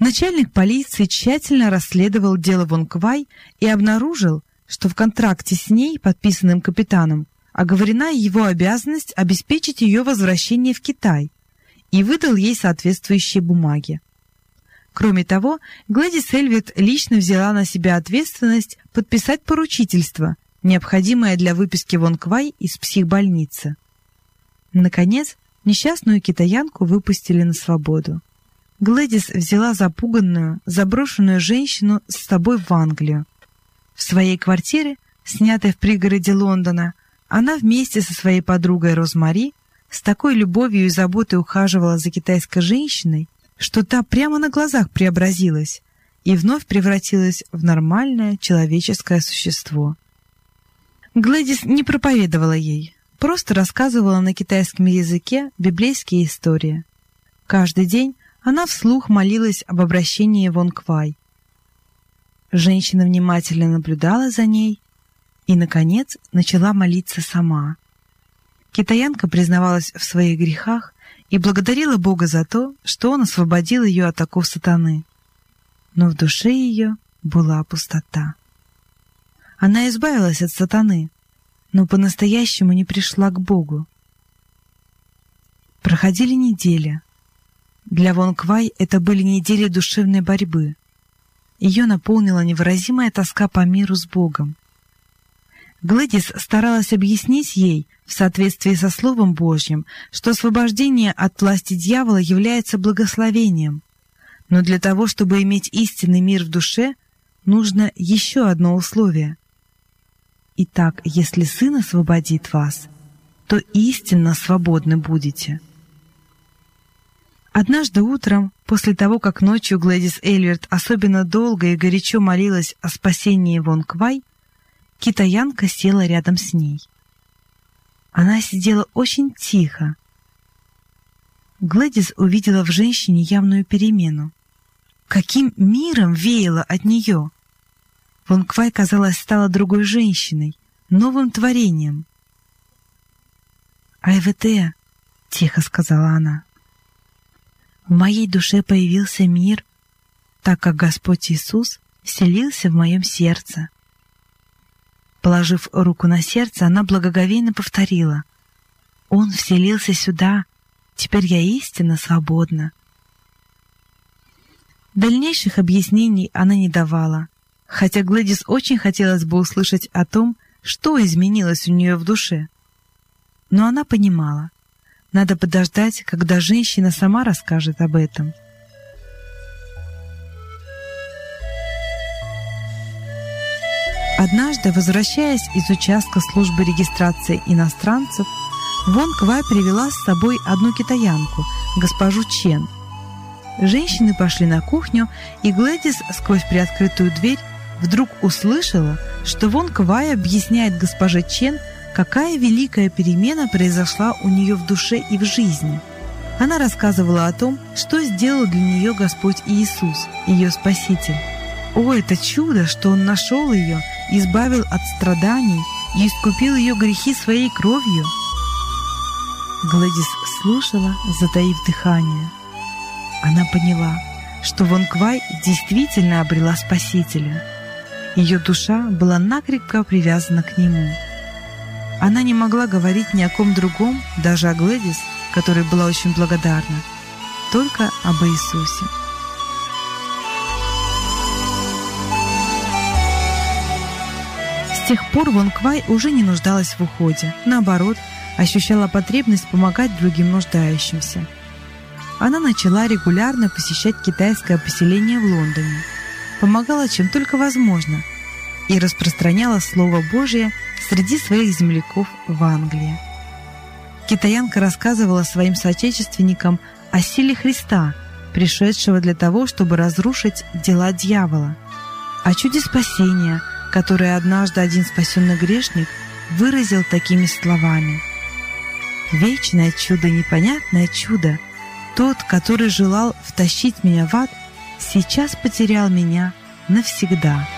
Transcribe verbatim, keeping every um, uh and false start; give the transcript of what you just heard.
Начальник полиции тщательно расследовал дело Вон Квай и обнаружил, что в контракте с ней, подписанным капитаном, оговорена его обязанность обеспечить ее возвращение в Китай, и выдал ей соответствующие бумаги. Кроме того, Глэдис Эльвирд лично взяла на себя ответственность подписать поручительство, необходимое для выписки Вон Квай из психбольницы. Наконец, несчастную китаянку выпустили на свободу. Глэдис взяла запуганную, заброшенную женщину с собой в Англию. В своей квартире, снятой в пригороде Лондона, она вместе со своей подругой Розмари с такой любовью и заботой ухаживала за китайской женщиной, что та прямо на глазах преобразилась и вновь превратилась в нормальное человеческое существо. Глэдис не проповедовала ей, просто рассказывала на китайском языке библейские истории. Каждый день она вслух молилась об обращении Вон Квай. Женщина внимательно наблюдала за ней и, наконец, начала молиться сама. Китаянка признавалась в своих грехах и благодарила Бога за то, что Он освободил ее от оков сатаны. Но в душе ее была пустота. Она избавилась от сатаны, но по-настоящему не пришла к Богу. Проходили недели. Для Вон Квай это были недели душевной борьбы. Ее наполнила невыразимая тоска по миру с Богом. Глэдис старалась объяснить ей, в соответствии со Словом Божьим, что освобождение от власти дьявола является благословением. Но для того, чтобы иметь истинный мир в душе, нужно еще одно условие. Итак, если Сын освободит вас, то истинно свободны будете. Однажды утром, после того, как ночью Глэдис Эльвирд особенно долго и горячо молилась о спасении Вон Квай, китаянка села рядом с ней. Она сидела очень тихо. Глэдис увидела в женщине явную перемену. Каким миром веяло от нее! Вон Квай, казалось, стала другой женщиной, новым творением. «Айвэте», — тихо сказала она, — «в моей душе появился мир, так как Господь Иисус вселился в моем сердце». Положив руку на сердце, она благоговейно повторила: «Он вселился сюда, теперь я истинно свободна». Дальнейших объяснений она не давала, хотя Глэдис очень хотелось бы услышать о том, что изменилось у нее в душе. Но она понимала, надо подождать, когда женщина сама расскажет об этом. Однажды, возвращаясь из участка службы регистрации иностранцев, Вон Квай привела с собой одну китаянку, госпожу Чен. Женщины пошли на кухню, и Глэдис сквозь приоткрытую дверь вдруг услышала, что Вон Квай объясняет госпоже Чен, какая великая перемена произошла у нее в душе и в жизни. Она рассказывала о том, что сделал для нее Господь Иисус, ее Спаситель. О, это чудо, что Он нашел ее, избавил от страданий и искупил ее грехи своей кровью. Глэдис слушала, затаив дыхание. Она поняла, что Вон Квай действительно обрела Спасителя. Ее душа была накрепко привязана к Нему. Она не могла говорить ни о ком другом, даже о Глэдис, которой была очень благодарна, только об Иисусе. С тех пор Вон Квай уже не нуждалась в уходе, наоборот, ощущала потребность помогать другим нуждающимся. Она начала регулярно посещать китайское поселение в Лондоне, помогала чем только возможно и распространяла Слово Божие среди своих земляков в Англии. Китаянка рассказывала своим соотечественникам о силе Христа, пришедшего для того, чтобы разрушить дела дьявола, о чуде спасения, которое однажды один спасенный грешник выразил такими словами: «Вечное чудо, непонятное чудо, тот, который желал втащить меня в ад, сейчас потерял меня навсегда».